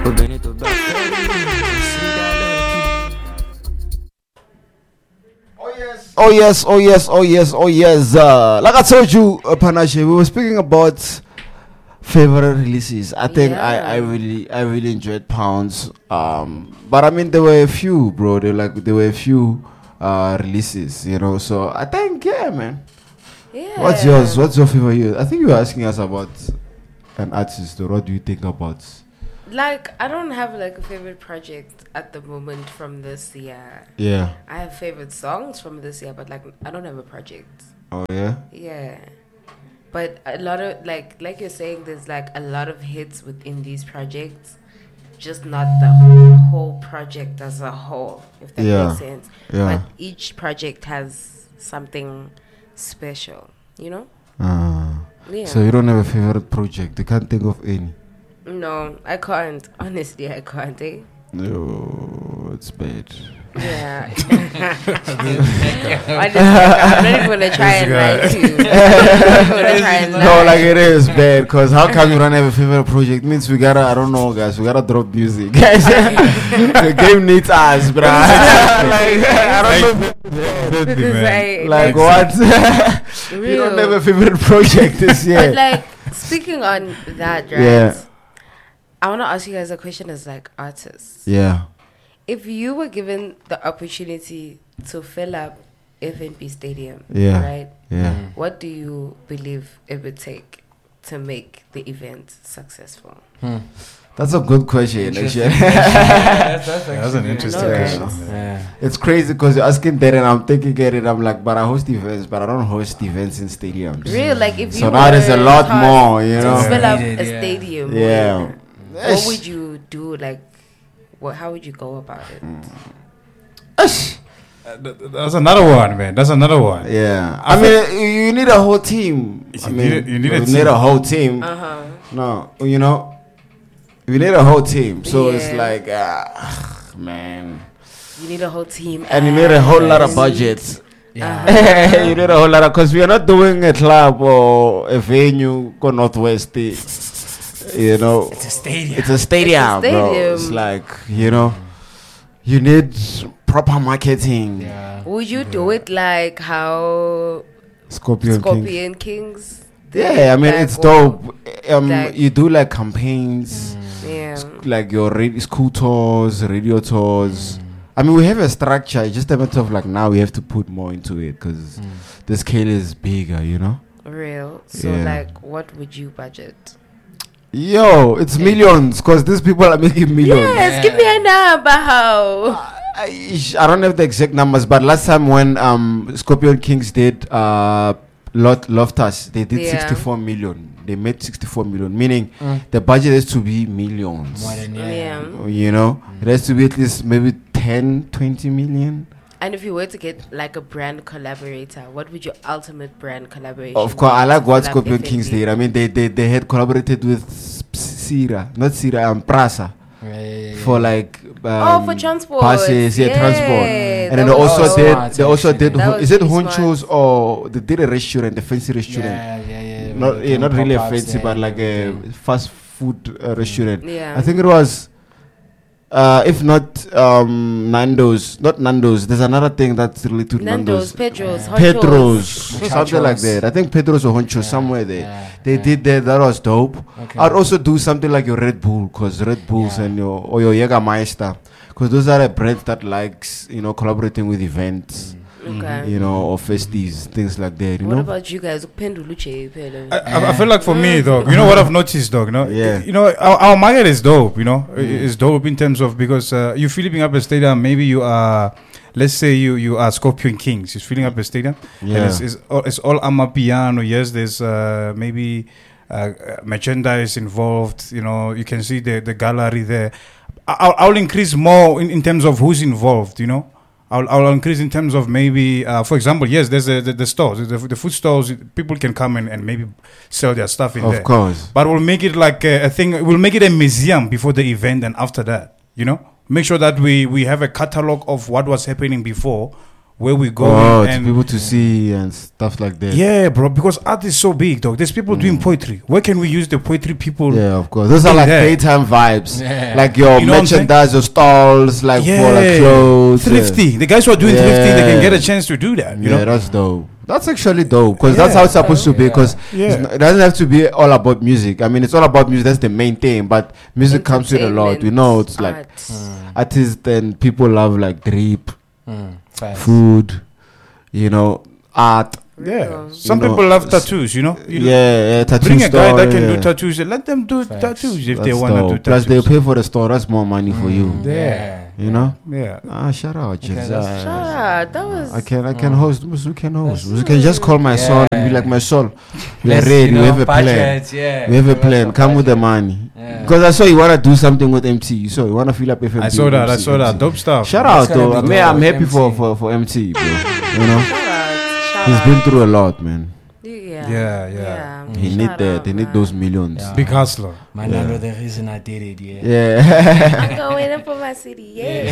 Oh yes. Like I told you, Panache, we were speaking about favorite releases. I think I really enjoyed Pounds. But I mean there were a few, bro. There were a few releases, you know. So I think man. Yeah. What's yours? What's your favorite? I think you were asking us about an artist, or what do you think about? Like, I don't have like a favorite project at the moment from this year. Yeah. I have favorite songs from this year, but like I don't have a project. Oh yeah. Yeah. But a lot of like you're saying, there's like a lot of hits within these projects, just not the whole project as a whole, if that makes sense. Yeah. But each project has something special, you know? Yeah. So you don't have a favorite project? You can't think of any? No, I can't. Honestly, I can't. No, it's bad. Yeah. Honestly, I'm not even gonna try and lie to you. No, like it is bad, because how come you don't have a favorite project? Means we gotta, I don't know, guys, we gotta drop music. Guys, the game needs us, bruh. I don't know. Like what? You don't have a favorite project this year. But like, speaking on that, right? Yeah. I want to ask you guys a question as like artists. Yeah. If you were given the opportunity to fill up FNB Stadium, Yeah. right? Yeah. What do you believe it would take to make the event successful? That's a good question, actually. That's an interesting No, question. right? Yeah. It's crazy because you're asking that and I'm thinking it and I'm like, but I host events, but I don't host events in stadiums. Real, like if you So now there's a were lot tasked more, you to know. fill up Needed, a yeah. stadium. Yeah. What would you do? Like, how would you go about it? That's another one, man. That's another one. Yeah. I mean, you need a whole team. I mean, you need a whole team. No, you know, you need a whole team. So it's like, man. You need a whole team. And you need a whole lot of budgets. Yeah. You need a whole lot of, because we are not doing a club or a venue go Northwest. You know, It's a stadium. it's a stadium, bro. stadium. It's like, you know, you need proper marketing. Yeah. Would you do it like how Scorpion King. Kings did? Yeah, I mean, Like, it's or- dope. like- You do like campaigns, Yeah. like your school tours, radio tours. I mean, we have a structure. It's just a matter of like now we have to put more into it because the scale is bigger, you know? Real. So, Yeah. like, what would you budget? Yo, it's millions because these people are making millions. Yes, give me a number. How? I don't have the exact numbers, but last time when Scorpion Kings did Loftus, they did Yeah. 64 million. They made 64 million, meaning the budget has to be millions. More than Yeah. You know, it has to be at least maybe 10, 20 million. And if you were to get like a brand collaborator, what would your ultimate brand collaboration? Of course, I like to what fill up Scorpion FNB? Kings did. I mean, they had collaborated with Sira, not Sira, Prasa. For like for transport. passes, transport, Yeah, and then that they was also so did. smart, They also did. That was Is it really Honchos or they did a restaurant, the fancy restaurant? Yeah. Not really a fancy, but like a fast food restaurant. Yeah. I think it was. If not Nando's, not Nando's. There's another thing that's related to Nando's, Nando's. Pedro's, Hot Pedro's, Shoes. something like that. I think Pedro's or Honcho, somewhere there. They did that. That was dope. Okay. I'd also do something like your Red Bull, because Red Bulls and your Jägermeister, because those are the brands that likes, you know, collaborating with events, Okay. you know, or festies, things like that. You What know. about you guys? Penduluche, I feel like for me, dog, you know what I've noticed, dog, you know? Yeah. You know, our market is dope, you know? It's dope in terms of, because you're filling up a stadium, maybe you are, let's say you are Scorpion Kings, you're filling up a stadium, and it's all Amapiano, yes, there's maybe merchandise involved, you know, you can see the gallery there. I'll increase more in terms of who's involved, you know? I'll increase in terms of maybe, for example, yes, there's the stores, the food stores. People can come and maybe sell their stuff in there. Of course. But we'll make it like a thing. We'll make it a museum before the event and after that. You know, make sure that we have a catalog of what was happening before. where we go, Oh, to and people to see and stuff like that. yeah, bro, because art is so big, dog. There's people doing poetry. Where can we use the poetry people? Yeah, of course. Those are like Yeah. daytime vibes. Yeah. Like your You know what I'm saying? merchandise, your stalls, like for like Yeah. clothes. Thrifty. The guys who are doing thrifty, they can Yeah. get a chance to do that. You Yeah, know? that's dope. That's actually dope because that's Yeah. how it's supposed to be. Because Yeah. it doesn't have to be all about music. I mean, it's all about music. That's the main thing. But music comes with a lot. We know it's like artists and people love like drip, Facts. food, you know, art. Yeah. Some You know, people love tattoos, you know? You Yeah, tattoo Bring a guy store, that can yeah. do tattoos and let them do Facts. tattoos if they That's want to do dope. Plus, they tattoos. pay for the store. That's more money for you. Yeah. You know? Yeah. Ah, shout out, Jesus. that's- That was. I can host. We can host. We can just call my soul and be like, my soul. We are Let's, ready. you know, We have a plan. budget, yeah. We have a Let's plan. go Come with the budget. money. Yeah. Because I saw you want to do something with MT. You saw you want to fill up FMT. I saw that. I saw that. Dope stuff. Shout That's out gonna though. be Man, I'm dope. happy MT. for MT, bro. You know, Shout he's out. been through a lot, man. Yeah. He need that. He need those millions. Yeah. Big hustler. Man, I know the reason I did it, yeah. Yeah. I'm going in for my city. Yeah.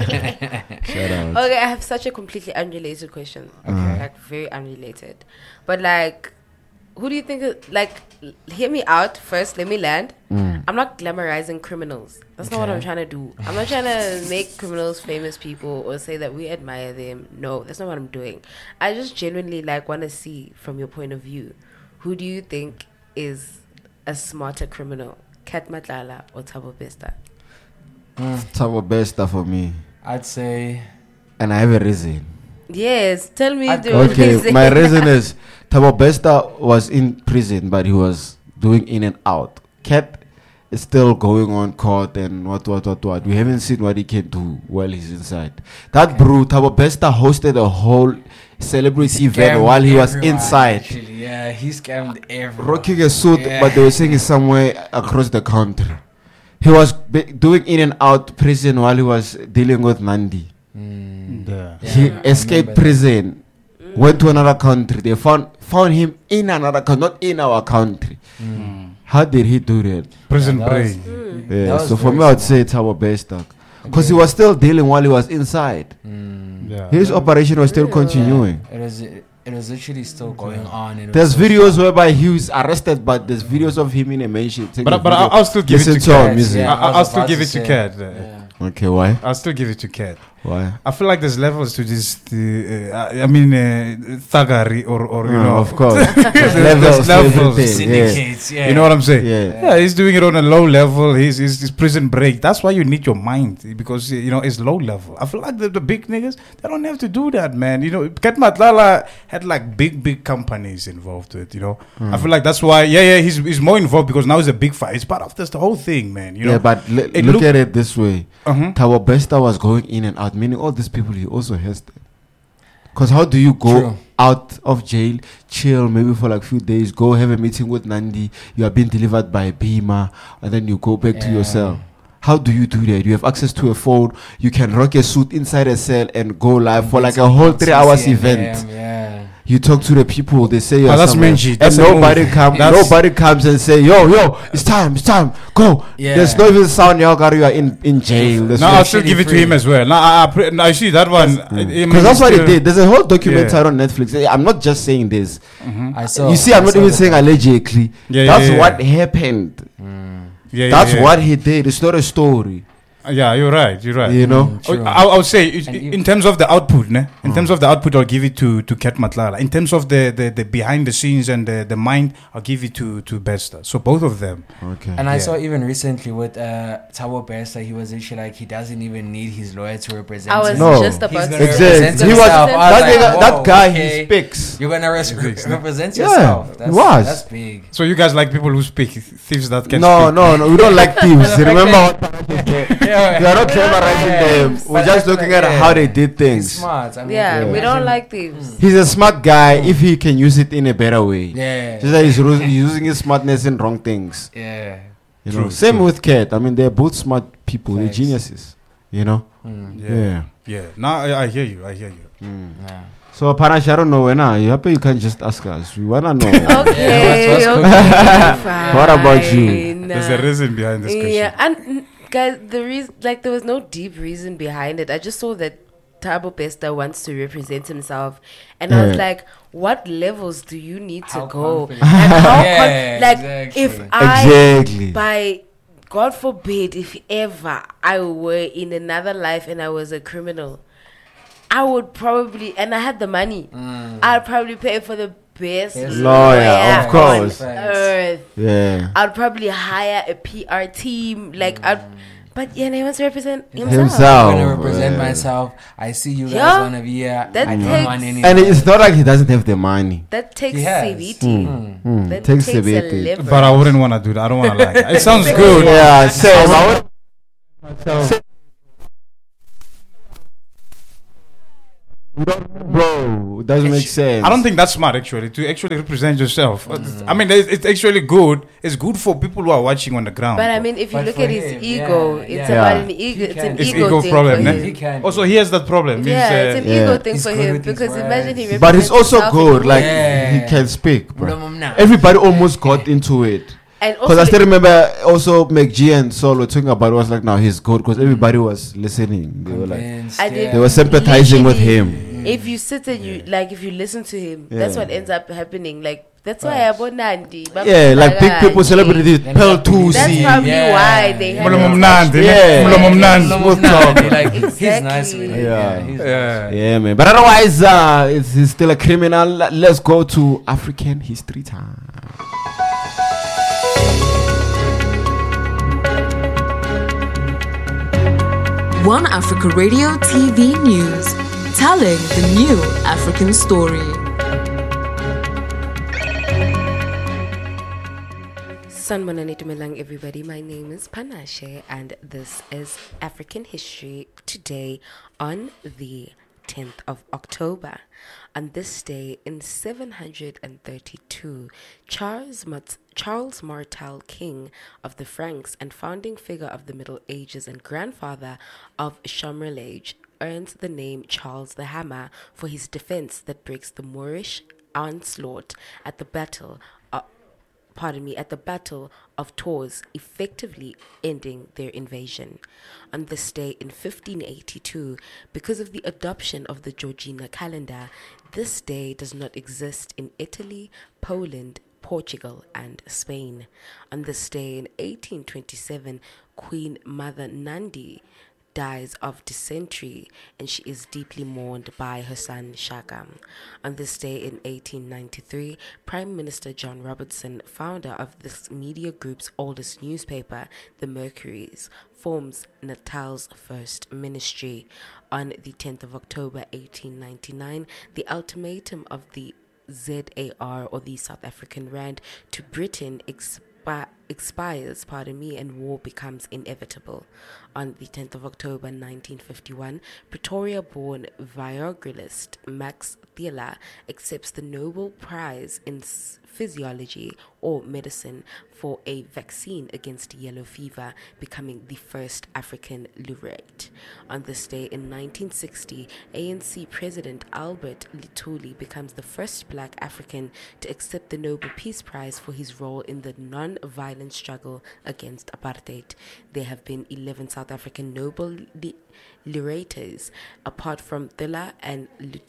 Shout out. Okay, I have such a completely unrelated question. Okay. Like very unrelated. But like, who do you think? Like, hear me out first. Let me land. I'm not glamorizing criminals. That's not what Okay. I'm trying to do. I'm not trying to make criminals famous people or say that we admire them. No, that's not what I'm doing. I just genuinely like want to see from your point of view, who do you think is a smarter criminal, Kat Matlala or Thabo Bester? Thabo Bester for me, I'd say and I have a reason. Yes, tell me the Okay, reason. my reason is Thabo Bester was in prison, but he was doing in and out. Cat is still going on court and what. We haven't seen what he can do while he's inside. That bro, Thabo Bester hosted a whole celebrity event Scammed while he was everyone, inside. actually. Yeah, he scammed everyone. Rocking a suit, Yeah. but they were saying he's somewhere across the country. He was doing in and out prison while he was dealing with Nandi. Yeah. He Yeah, I escaped remember that. prison, went to another country. They found him in another country, not in our country. How did he do that? Prison Yeah, that was- brain. That Yeah, was so for very me, I would smart. say Thabo Bester. Because he was still dealing while he was inside. Yeah. His operation was still continuing. It was literally still going on. And it There's was so videos whereby he was arrested, but there's videos of him in a mansion. taking But a but video, I'll still give it listen to to our Cat. music. Yeah. I was I'll still about give to it to say, Cat. yeah. Okay, why? I'll still give it to Cat. Why? I feel like there's levels to this. Thuggery or you know, of course. There's levels, to levels. everything, yeah. Syndicates, yeah. You know what I'm saying? Yeah. He's doing it on a low level. He's prison break. That's why you need your mind because you know it's low level. I feel like the big niggas they don't have to do that, man. You know, Kat Matlala had like big companies involved with. You know, I feel like that's why. Yeah, he's more involved because now it's a big fight. It's part of this the whole thing, man. You know, Yeah, but it look look- at it this way. Uh-huh. Thabo Bester was going in and out, meaning all these people he also has them. Because how do you go True. out of jail, chill maybe for like few days, go have a meeting with Nandi, you are being delivered by Bima, and then you go back to Yeah. your cell? How do you do that? You have access to a phone, you can rock a suit inside a cell and go live for like a whole 3 hours event. Yeah. You talk to the people, they say you're that's somewhere, Menji. and That's a nobody move. nobody comes and say, yo, it's time, go. Yeah. There's no even sound, you are in jail. There's No, no I'll still shitty give it to free. him as well. No, I see that one. because that's what he did. There's a whole documentary Yeah. on Netflix. I'm not just saying this. I saw. You see, I'm not I saw even the saying allegedly. Yeah, That's yeah. what happened. Yeah, That's yeah. what he did. It's not a story. Yeah, you're right. You know. True. I would say And in terms of the output, ne? In terms of the output, I'll give it to Kat Matlala. In terms of the behind the scenes and the mind, I'll give it to Bester. So both of them. Okay. And I Yeah. saw even recently with Thabo Bester, he was actually like he doesn't even need his lawyer to represent I was him. No. just about He's to gonna Exactly. represent He was himself. I was like, that whoa, guy. okay. He speaks. You're gonna Speaks, no? represent Yeah, yourself. he was. That's big. So you guys like people who speak, thieves that can No, speak. no, we don't like thieves. Remember what Yeah, we are not glamorizing them. We're just looking at how they did He's things. smart. I mean, Yeah, we don't imagine- like thieves. He's a smart guy if he can use it in a better way. Yeah. Just that he's using his smartness in wrong things. Yeah. You know, True, same true. with Kat. I mean, they're both smart people. They're Thanks. geniuses. You know. Yeah. Yeah. Now I hear you. I hear you. Yeah. So, Panash, I don't know when you happy you can just ask us. We wanna know. Okay, what's okay, fine. What about you? There's a reason behind this question. Yeah, and guys, the reason, like, there was no deep reason behind it. I just saw that Thabo Bester wants to represent himself, and I was like, what levels do you need to go? Confident. And how Exactly. if I Exactly. by God forbid, if ever I were in another life and I was a criminal, I would probably, and I had the money, I'd probably pay for the best lawyer, of course. on earth. Yeah. I'd probably hire a PR team, but yeah, he wants to represent himself. Himself. I'm gonna represent Yeah. myself. I see you guys Yeah. wanna be here. That I don't takes- want anything. And it's not like he doesn't have the money. That takes He has. CVT. That Takes takes a CVT. level. But I wouldn't want to do that. I don't want to like that. It sounds Because- good. Yeah, same. Bro, it doesn't make sense. I don't think that's smart actually to actually represent yourself. I mean, it's actually good. It's good for people who are watching on the ground. But I mean, if you But look for at his him, ego, yeah, it's yeah. about Yeah. an ego. He It's an can- It's ego, ego thing problem, for ne? him. He can. Also, he has that problem. Yeah, it's an Yeah. ego thing He's for good him with his because imagine he words. But he's represents also himself good. and Like Yeah. he can speak, bro. Nah. Everybody almost got into it. And Because I also, still remember also McG and Sol were talking about it was like now he's good because everybody was listening. They were like Convinced, I did- they were sympathizing with Literally, him. if you sit and you like, if you listen to him, that's Yeah. what ends up happening. Like that's Right. why I bought Nandi. Yeah, like big people, celebrities, Then Pearl that could be- Tusi. That's probably Yeah. why they had Mlomo such- mnandi, Yeah. Mlomo mnandi. Smooth talk. Like, he's Exactly. nice with it. Yeah. He's Yeah. Yeah, man. But otherwise, he's still a criminal. Let's go to African history time. One Africa Radio TV News, telling the new African story. Sanbonani Dumelang, everybody. My name is Panashe, and this is African History today on the 10th of October. On this day in 732, Charles Martel, king of the Franks and founding figure of the Middle Ages and grandfather of Chamarlage, earns the name Charles the Hammer for his defense that breaks the Moorish onslaught at the Battle of Tours, effectively ending their invasion. On this day in 1582, because of the adoption of the Georgian calendar, this day does not exist in Italy, Poland, Portugal, and Spain. On this day in 1827, Queen Mother Nandi dies of dysentery, and she is deeply mourned by her son Shaka. On this day in 1893, Prime Minister John Robertson, founder of this media group's oldest newspaper, The Mercuries, forms Natal's first ministry. On the 10th of October 1899, the ultimatum of the ZAR, or the South African Rand, to Britain expires, and war becomes inevitable. On the 10th of October 1951, Pretoria-born virologist Max Thiele accepts the Nobel Prize in Physiology or Medicine for a vaccine against yellow fever, becoming the first African laureate. On this day in 1960, ANC President Albert Lutuli becomes the first black African to accept the Nobel Peace Prize for his role in the non-violent struggle against apartheid. There have been 11 South African Nobel laureates, apart from Thiele and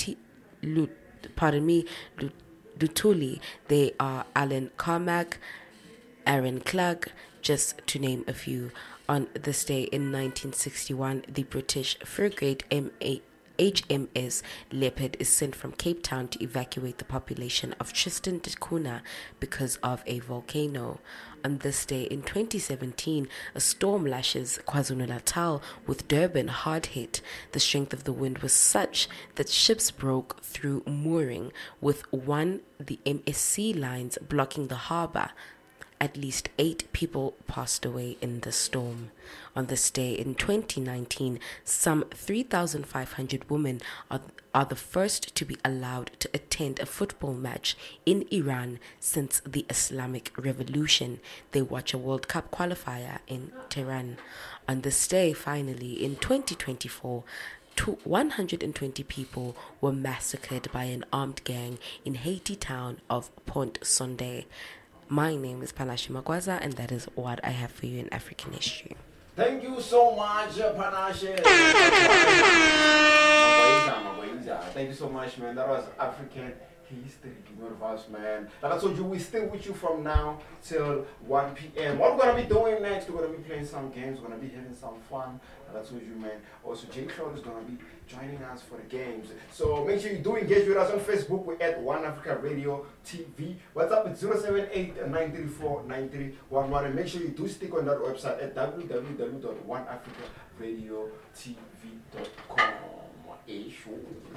Lutuli. They are Alan Carmack, Aaron Clark, just to name a few. On this day in 1961, the British frigate HMS Leopard is sent from Cape Town to evacuate the population of Tristan da Cunha because of a volcano. On this day in 2017, a storm lashes KwaZulu-Natal, with Durban hard hit. The strength of the wind was such that ships broke through mooring, with the MSC lines blocking the harbour. At least 8 people passed away in the storm. On this day in 2019, some 3,500 women are the first to be allowed to attend a football match in Iran since the Islamic Revolution. They watch a World Cup qualifier in Tehran. On this day, finally, in 2024, 120 people were massacred by an armed gang in Haiti town of Pont Sunday. My name is Panache Magwaza, and that is what I have for you in African history. Thank you so much, Panache. Thank you so much, man. That was African history. Give me the vibes, man. Like I told you, we're still with you from now till 1 p.m. What we're gonna be doing next? We're gonna be playing some games. We're gonna be having some fun. Like I told you, man. Also, Jay Crowd is gonna be joining us for the games. So make sure you do engage with us on Facebook. We're at One Africa Radio TV. WhatsApp is 078-934-9311. And make sure you do stick on that website at www.oneafricaradiotv.com.